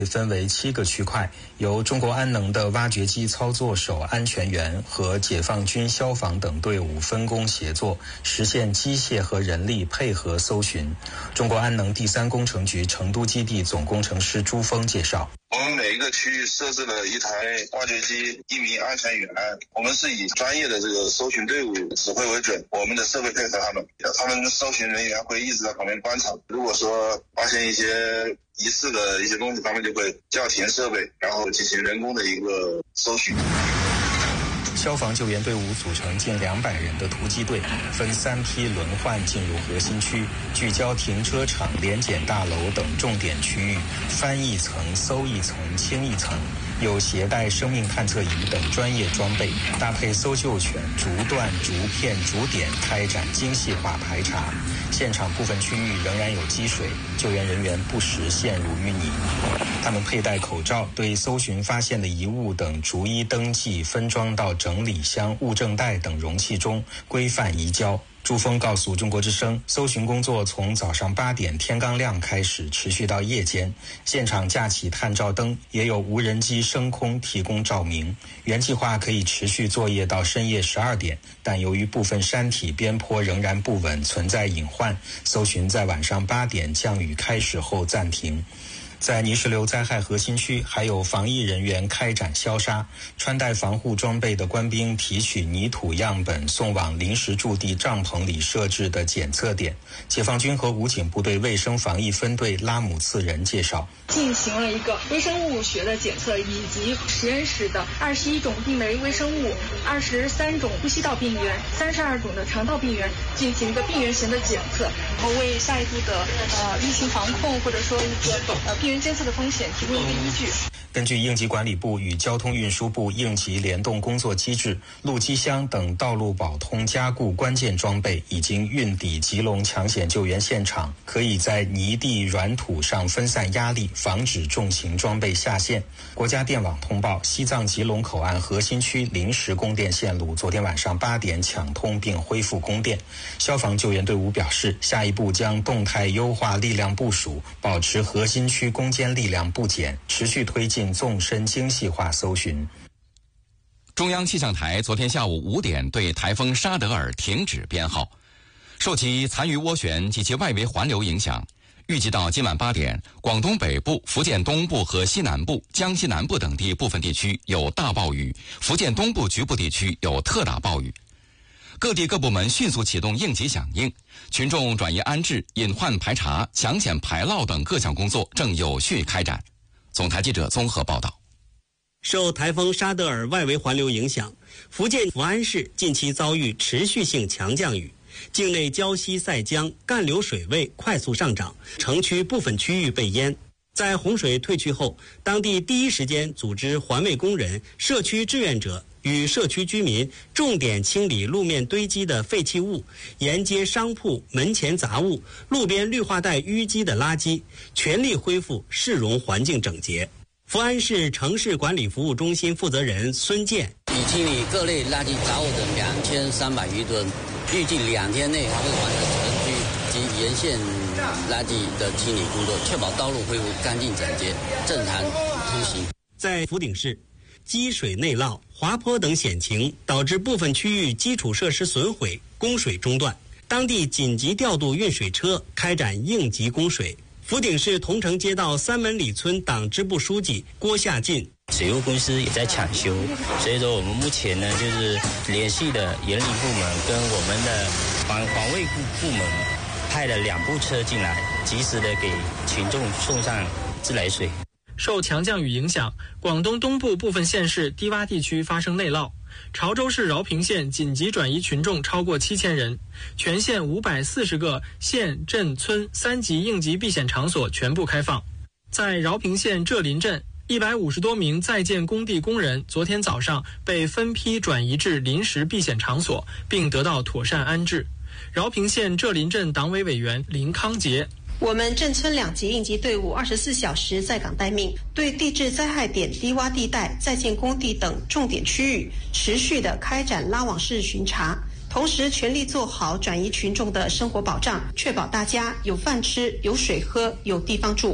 分为7个区块，由中国安能的挖掘机操作手、安全员和解放军消防等队伍分工协作，实现机械和人力配合搜寻。中国安能第3工程局成都基地总工程师朱峰介绍， 我们每一个区域设置了一台挖掘机，1名安全员，我们是以专业的这个搜寻队伍指挥为准，我们的设备配合他们搜寻人员会一直在旁边观察，如果说发现一些疑似的一些东西，他们就会叫停设备，然后进行人工的一个搜寻。 消防救援队伍组成近200人的突击队，分3批轮换进入核心区，聚焦停车场、联检大楼等重点区域，翻一层、搜一层、清一层，有携带生命探测仪等专业装备，搭配搜救犬，逐段、逐片、逐点开展精细化排查。现场部分区域仍然有积水，救援人员不时陷入淤泥。他们佩戴口罩，对搜寻发现的遗物等逐一登记，分装到整理箱、物证袋等容器中，规范移交。朱峰告诉中国之声，搜寻工作从早上8点天刚亮开始，持续到夜间。现场架起探照灯，也有无人机升空提供照明。原计划可以持续作业到深夜12点，但由于部分山体边坡仍然不稳，存在隐患，搜寻在晚上8点降雨开始后暂停。在泥石流灾害核心区，还有防疫人员开展消杀，穿戴防护装备的官兵提取泥土样本，送往临时驻地帐篷里设置的检测点。解放军和武警部队卫生防疫分队拉姆次仁介绍， 进行了一个微生物学的检测，以及实验室的21种病媒微生物、23种呼吸道病原、32种的肠道病原进行一个病原型的检测，然后为下一步的疫情防控或者说一个病原监测的风险提供一个依据。 根据应急管理部与交通运输部应急联动工作机制，路基箱等道路保通加固关键装备已经运抵吉隆抢险救援现场，可以在泥地软土上分散压力，防止重型装备下线。国家电网通报，西藏吉隆口岸核心区临时供电线路昨天晚上8点抢通并恢复供电。消防救援队伍表示，下一步将动态优化力量部署，保持核心区攻坚力量不减，持续推进纵深精细化搜寻。 中央气象台昨天下午5点对台风沙德尔停止编号，受其残余涡旋及其外围环流影响，预计到今晚8点，广东北部、福建东部和西南部、江西南部等地部分地区有大暴雨，福建东部局部地区有特大暴雨。各地各部门迅速启动应急响应，群众转移安置、隐患排查、抢险排涝等各项工作正有序开展。总台记者综合报道。 受台风沙德尔外围环流影响，福建福安市近期遭遇持续性强降雨，境内胶西塞江干流水位快速上涨，城区部分区域被淹。在洪水退去后，当地第一时间组织环卫工人、社区志愿者与社区居民重点清理路面堆积的废弃物，沿街商铺、门前杂物、路边绿化带淤积的垃圾，全力恢复市容环境整洁。福安市城市管理服务中心负责人孙健， 已清理各类垃圾杂物的2300余吨，预计2天内还会完成城区及沿线垃圾的清理工作，确保道路恢复干净整洁，正常通行。 在福鼎市，积水内涝、滑坡等险情导致部分区域基础设施损毁，供水中断，当地紧急调度运水车开展应急供水。福鼎市桐城街道三门里村党支部书记郭夏进， 水务公司也在抢修，所以说我们目前呢就是联系的盐理部门跟我们的环卫部门，派了2部车进来，及时的给群众送上自来水。 受强降雨影响，广东东部部分县市低洼地区发生内涝。潮州市饶平县紧急转移群众超过7000人，全县540个县镇村3级应急避险场所全部开放。在饶平县浙林镇，150多名在建工地工人昨天早上被分批转移至临时避险场所，并得到妥善安置。饶平县浙林镇党委委员林康杰， 我们镇村2级应急队伍24小时在岗待命，对地质灾害点、低洼地带、在建工地等重点区域持续的开展拉网式巡查，同时全力做好转移群众的生活保障，确保大家有饭吃、有水喝、有地方住。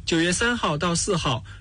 9月3号到4号。